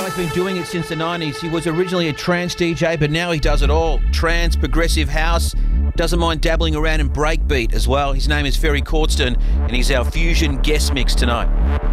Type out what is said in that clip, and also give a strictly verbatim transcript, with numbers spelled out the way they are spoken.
guy's been doing it since the nineties. He was originally a trance D J, but now he does it all. Trance, progressive house, doesn't mind dabbling around in breakbeat as well. His name is Ferry Cordston, and he's our Fusion guest mix tonight.